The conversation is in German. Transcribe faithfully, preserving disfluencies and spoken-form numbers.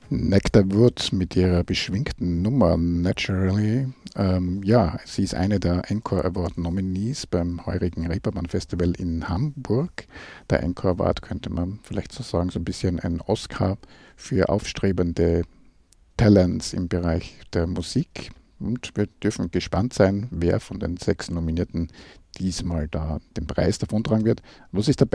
Nectar Wood mit ihrer beschwingten Nummer Naturally. Ähm, ja, sie ist eine der Encore Award Nominees beim heurigen Reeperbahn Festival in Hamburg. Der Encore Award könnte man vielleicht so sagen, so ein bisschen ein Oscar für aufstrebende Talents im Bereich der Musik. Und wir dürfen gespannt sein, wer von den sechs Nominierten diesmal da den Preis davontragen wird. Was ist der